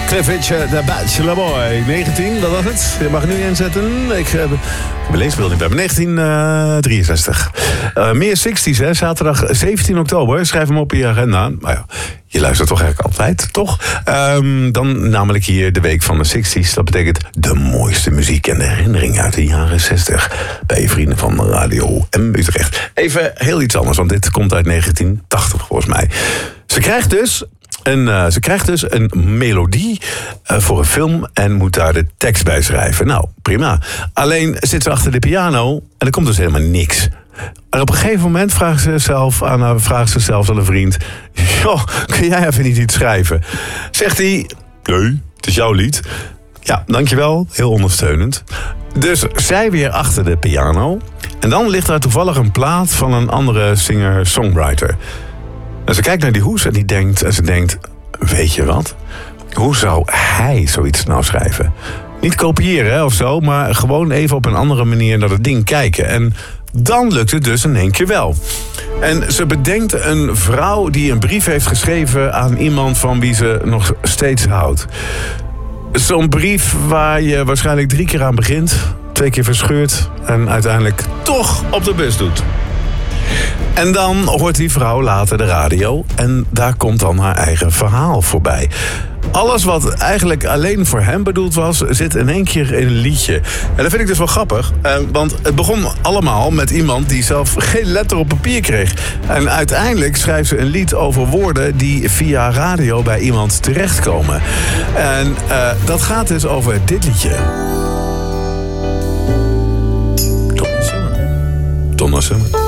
Cliff Richard, The Bachelor Boy. 19, dat was het. Je mag nu inzetten. Ik heb mijn leesbeeld niet bij me. 1963. Meer 60's, hè. Zaterdag 17 oktober. Schrijf hem op in je agenda. Maar ja, je luistert toch eigenlijk altijd, toch? Dan namelijk hier de week van de 60's. Dat betekent de mooiste muziek en de herinnering uit de jaren 60. Bij je vrienden van Radio M Utrecht. Even heel iets anders, want dit komt uit 1980 volgens mij. Ze krijgt dus een melodie voor een film en moet daar de tekst bij schrijven. Nou, prima. Alleen zit ze achter de piano en er komt dus helemaal niks. En op een gegeven moment vraagt ze zelfs aan een vriend: joh, kun jij even niet iets schrijven? Zegt hij: nee, het is jouw lied. Ja, dankjewel. Heel ondersteunend. Dus zij weer achter de piano. En dan ligt daar toevallig een plaat van een andere singer-songwriter. En ze kijkt naar die hoes en ze denkt: weet je wat? Hoe zou hij zoiets nou schrijven? Niet kopiëren hè, of zo, maar gewoon even op een andere manier naar het ding kijken. En dan lukt het dus in één keer wel. En ze bedenkt een vrouw die een brief heeft geschreven aan iemand van wie ze nog steeds houdt. Zo'n brief waar je waarschijnlijk 3 keer aan begint, 2 keer verscheurt en uiteindelijk toch op de bus doet. En dan hoort die vrouw later de radio en daar komt dan haar eigen verhaal voorbij. Alles wat eigenlijk alleen voor hem bedoeld was, zit in één keer in een liedje. En dat vind ik dus wel grappig, want het begon allemaal met iemand die zelf geen letter op papier kreeg. En uiteindelijk schrijft ze een lied over woorden die via radio bij iemand terechtkomen. En dat gaat dus over dit liedje. Donna Summer.